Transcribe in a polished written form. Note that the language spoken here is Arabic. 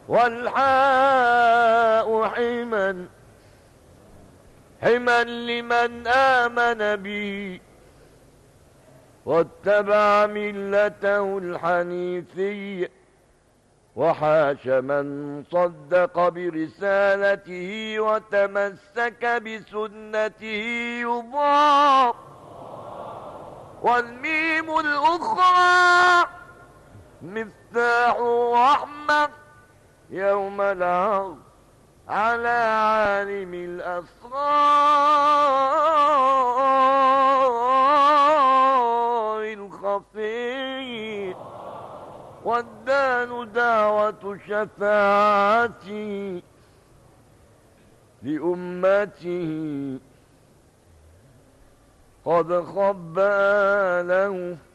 والحاء حما لمن آمن بي واتبع ملته الحنيفية، وحاش من صدق برسالته وتمسك بسنته يضاع. والميم الأخرى مفتاح رحمة يوم العرض على عالم الأسرار الخفي. والدال دعوة شفاعتي لأمته قد خبأ له